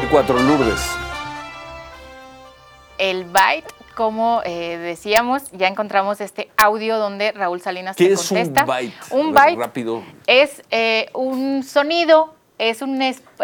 7:04, Lourdes. El byte, como decíamos, ya encontramos este audio donde Raúl Salinas te contesta. ¿Qué es un byte? Un byte rápido. Es un sonido, es un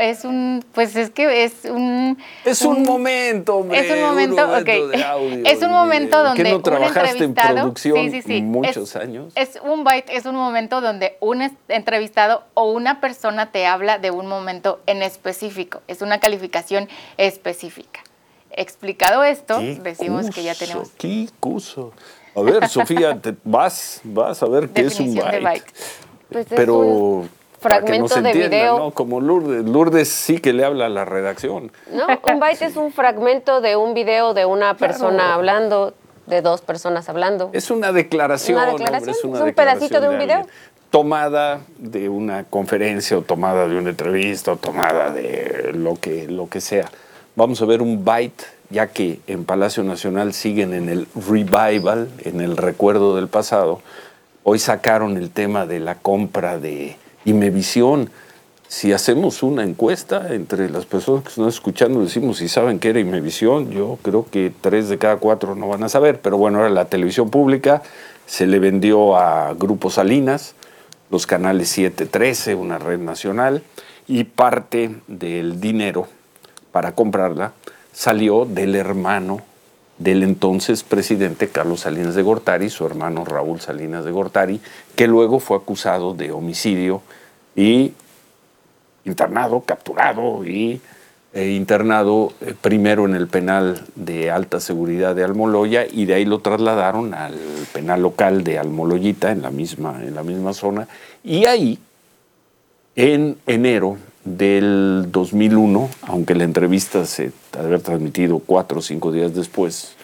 momento, hombre. Es un momento, ok. De audio, es un momento donde ¿Qué no trabajaste un entrevistado, en producción sí. muchos años? Es un byte, es un momento donde un entrevistado o una persona te habla de un momento en específico. Es una calificación específica. Explicado esto, decimos que ya tenemos... ¡Qué curso! A ver, Sofía, vas a ver qué es un byte. Pues pero un fragmento de video. ¿no? Como Lourdes sí que le habla a la redacción. No, un byte es un fragmento de un video de una persona hablando, de dos personas hablando. Es una declaración. Hombre, es un pedacito de un video. Tomada de una conferencia o tomada de una entrevista o tomada de lo que sea. Vamos a ver un byte, ya que en Palacio Nacional siguen en el revival, en el recuerdo del pasado. Hoy sacaron el tema de la compra de Imevisión. Si hacemos una encuesta entre las personas que están escuchando, decimos si saben qué era Imevisión, yo creo que 3 de cada 4 no van a saber. Pero bueno, era la televisión pública, se le vendió a Grupo Salinas, los canales 7, 13, una red nacional, y parte del dinero para comprarla salió del hermano del entonces presidente Carlos Salinas de Gortari, su hermano Raúl Salinas de Gortari, que luego fue acusado de homicidio y internado, capturado e internado primero en el penal de alta seguridad de Almoloya, y de ahí lo trasladaron al penal local de Almoloyita, en la misma zona, y ahí en enero del 2001, aunque la entrevista se haber transmitido 4 o 5 días después,